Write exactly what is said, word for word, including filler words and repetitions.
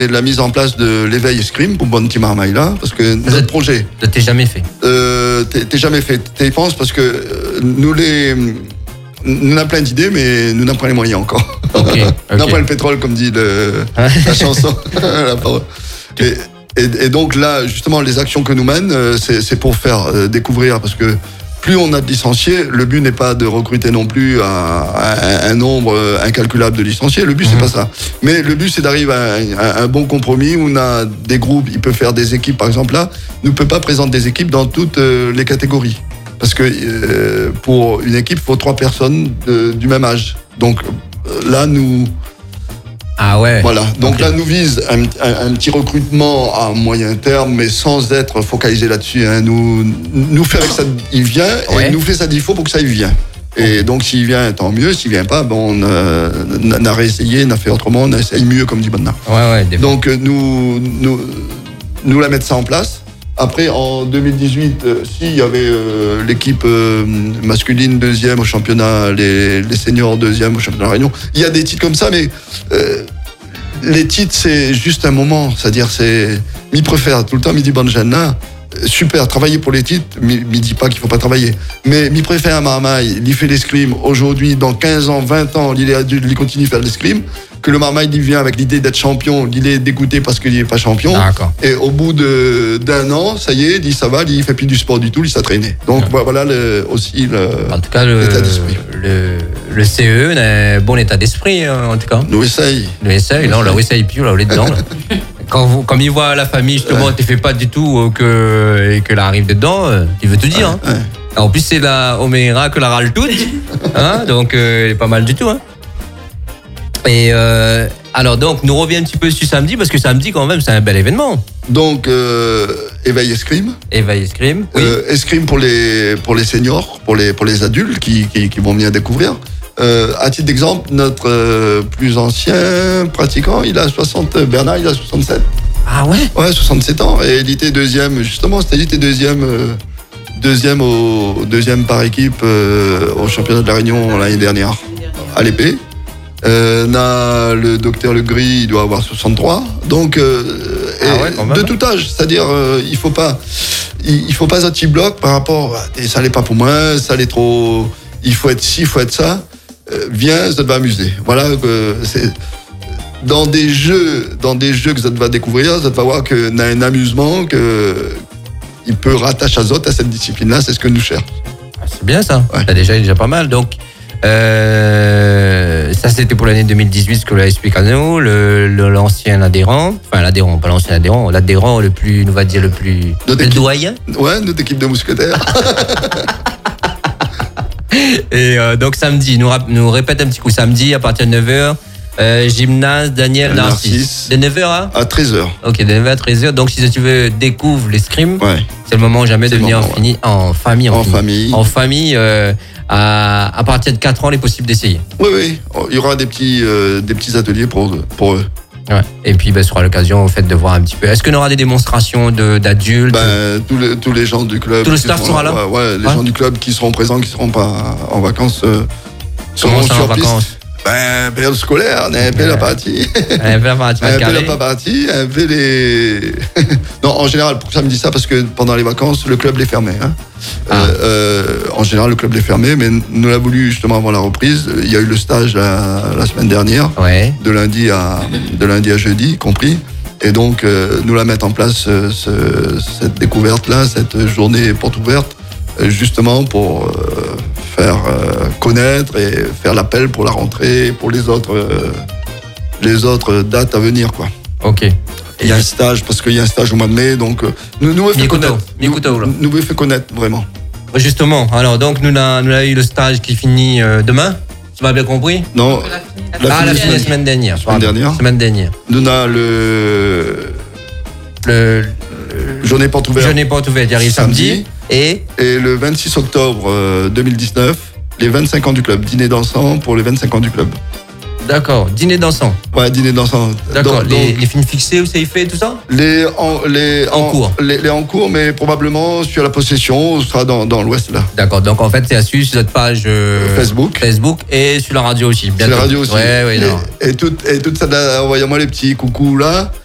et de la mise en place de l'éveil escrime pour Bon Petit Marmaille là, parce que Vous notre êtes- projet, Ça t'est jamais fait. euh, t'es t'es jamais fait, t'es y penses parce que euh, nous les, nous avons plein d'idées, mais nous n'avons pas les moyens encore. Ok, Nous n'avons ok. pas le pétrole comme dit le, la chanson. La parole. Et, et, et donc là, justement, les actions que nous mènent, euh, c'est c'est pour faire euh, découvrir, parce que plus on a de licenciés, le but n'est pas de recruter non plus un, un, un nombre incalculable de licenciés, le but c'est Mhm. pas ça. Mais le but c'est d'arriver à un, à un bon compromis où on a des groupes, il peut faire des équipes, par exemple là, nous ne peut pas présenter des équipes dans toutes euh, les catégories. Parce que euh, pour une équipe, il faut trois personnes de- du même âge. Donc euh, là, nous... Ah ouais. Voilà, donc Ok. là nous vise un, un- un petit recrutement à moyen terme, mais sans être focalisé là-dessus. Hein. Nous, nous fait avec ça, il vient, Ouais. et nous fait ça d'il faut pour que ça il vienne. Et donc s'il vient, tant mieux. S'il vient pas, bon, on euh, n'a réessayé, n'a fait autrement, on essaye mieux, comme dit Bonna. Ouais, ouais. Des... Donc euh, nous, nous, nous la mettre ça en place. Après, en deux mille dix-huit, euh, si, il y avait euh, l'équipe euh, masculine deuxième au championnat, les, les seniors deuxième au championnat de la Réunion. Il y a des titres comme ça, mais euh, les titres, c'est juste un moment. C'est-à-dire, c'est... m'y préfère tout le temps, m'y dit bonne jeune là. euh, Super, travailler pour les titres, m'y m'y dit pas qu'il faut pas travailler. Mais m'y préfère un Marmaille, il fait l'escrime. Aujourd'hui, dans quinze ans, vingt ans, il est adulte, il continue à faire l'escrime. Que le Marmaille, il vient avec l'idée d'être champion, il est dégoûté parce qu'il n'est pas champion. D'accord. Et au bout de, d'un an, ça y est, il dit ça va, il fait plus du sport du tout, il s'est traîné. Donc Ouais. voilà le, aussi le, En tout cas, le, l'état d'esprit. le, le C E est un bon état d'esprit, hein, en tout cas. Nous essaye. Le S A, là, on l'a S A I P, on l'a dedans. Là. Quand vous, comme il voit la famille, justement, tu fais pas du tout euh, que, et que là arrive dedans, euh, il veut te dire. Hein. Ouais. En plus, c'est la Oméra que la râle toute. Hein, donc, euh, elle est pas mal du tout. Hein. Et euh, alors, donc, nous reviens un petit peu sur samedi, parce que samedi, quand même, c'est un bel événement. Donc euh, éveil escrime. Eva Escrime. Oui. Euh, escrime pour les, pour les seniors, pour les, pour les adultes qui, qui, qui vont venir découvrir. Euh, à titre d'exemple, notre euh, plus ancien pratiquant, il a soixante, Bernard, il a soixante-sept. Ah ouais? Ouais, soixante-sept ans. Et il était deuxième, justement, c'était il était deuxième, euh, deuxième, au, deuxième par équipe euh, au championnat de la Réunion l'année dernière, à l'épée. Euh, on a le docteur Le Gris, il doit avoir soixante-trois. Donc, euh, Ah et ouais, quand même, de hein. tout âge. C'est-à-dire, euh, il faut pas, il, il faut pas un petit bloc par rapport à et ça n'est pas pour moi, ça l'est trop, il faut être ci, il faut être ça. Euh, viens, ça te va amuser. Voilà, euh, c'est dans des jeux, dans des jeux que ça te va découvrir, ça te va voir qu'on a un amusement que il peut rattacher à autres à cette discipline-là, c'est ce que nous cherchons. Ah, c'est bien ça. Ouais. Ça, déjà, déjà pas mal. Donc, euh, ça, c'était pour l'année deux mille dix-huit, ce que l'a expliqué à nous, le, le- l'ancien adhérent, enfin l'adhérent, pas l'ancien adhérent, l'adhérent le plus, on va dire le plus, Notre le équipe. doyen. Ouais, notre équipe de mousquetaires. Et euh, donc samedi, nous, rap- nous répète un petit coup, samedi à partir de neuf heures, euh, gymnase Daniel Narcisse. Narcisse. De neuf heures à À treize heures. Ok, de neuf heures à treize heures. Donc si tu veux découvrir l'escrime, Ouais. c'est le moment jamais C'est de le venir moment, en, fini, en famille. En fini. famille. En famille, euh, à, à partir de quatre ans, il est possible d'essayer. Oui, oui. Il y aura des petits, euh, des petits ateliers pour, pour eux. Ouais. Et puis, ben, ce sera l'occasion, en fait, de voir un petit peu. Est-ce qu'on aura des démonstrations de, d'adultes? Ben, tous, les, tous les gens du club. Tout le qui staff seront sera là. Ouais, ouais, les Ouais. gens du club qui seront présents, qui seront pas en vacances, euh, Comment seront ça, en sur piste. vacances? Ben, période scolaire, on est un peu la partie. Un peu avant, tu vas Un te peu la carrer. pas partie, un peu les. Non, en général, pour ça me dit ça parce que pendant les vacances, le club les fermait. Hein. Ah. Euh, euh, en général, le club les fermait, mais nous l'a voulu justement avant la reprise. Il y a eu le stage la, la semaine dernière, Ouais. de lundi à de lundi à jeudi, compris. Et donc, euh, nous la mettre en place euh, ce- cette découverte là, cette journée porte ouverte, euh, justement pour euh, faire euh, connaître et faire l'appel pour la rentrée, pour les autres euh, les autres dates à venir, quoi. Ok. Il y a un stage, parce qu'il y a un stage au mois de mai, donc euh, nous nous fait Mikuto, connaître. Mikuto, là. Nous nous fait connaître vraiment. Justement, alors, donc, nous avons nous avons eu le stage qui finit euh, demain. Tu m'as bien compris? Non, la Ah, la, fin de la semaine. semaine dernière. Semaine pardon. dernière. Semaine dernière. Nous avons le Le, journée porte ouverte. je n'ai pas ouvert, il arrive Samedi. samedi. Et Et le vingt-six octobre euh, deux mille dix-neuf, les vingt-cinq ans du club. Dîner dansant pour les vingt-cinq ans du club. d'accord, dîner dansant. Ouais, dîner dansant. D'accord, Donc, les, donc, les films fixés, où ça y fait, tout ça? les, en, les, En cours. Les, les en cours, mais probablement sur la possession, on sera dans, dans l'ouest là. D'accord, donc en fait, c'est à suivre sur notre page euh, Facebook. Facebook et sur la radio aussi. C'est bientôt. la radio aussi. Ouais, ouais, et, non. et, tout, et tout ça, là, envoyez-moi les petits coucous là.